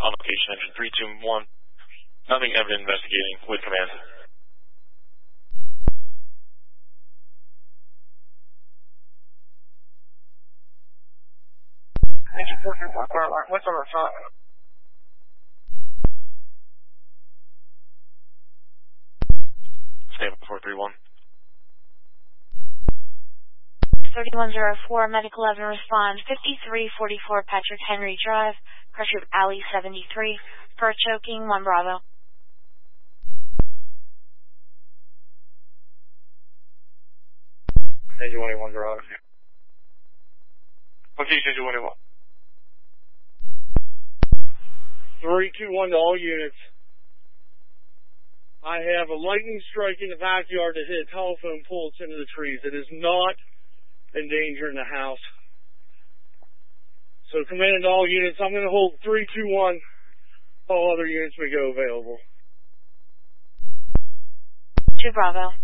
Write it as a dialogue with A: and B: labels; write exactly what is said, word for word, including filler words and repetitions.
A: on location, engine three two one. Nothing evident investigating with command.
B: Engine four two one, clear alarm. What's on the front?
A: Stand by four three one.
C: thirty-one oh four, Medic eleven respond, fifty-three forty-four Patrick Henry Drive, Crush Alley seventy-three, for choking, one Bravo.
B: Engine one eighty-one, Bravo. Okay, engine one eighty-one. three two one to all units. I have a lightning strike in the backyard that hit a telephone pole. It's into the trees. It is not endangering the house. So command all units, I'm going to hold three two one. All other units may go available.
C: two Bravo.